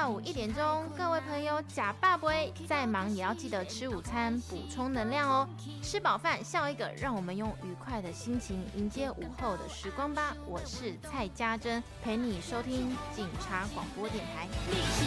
午1点钟，各位朋友假爸不会再忙也要记得吃午餐，补充能量哦。吃饱饭笑一个，让我们用愉快的心情迎接午后的时光吧。我是蔡家珍，陪你收听警察广播电台。你是